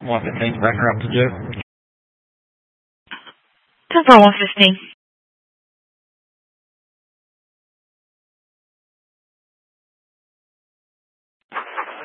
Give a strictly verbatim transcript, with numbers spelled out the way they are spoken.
one fifteen, back her up to Joe. ten four one fifteen.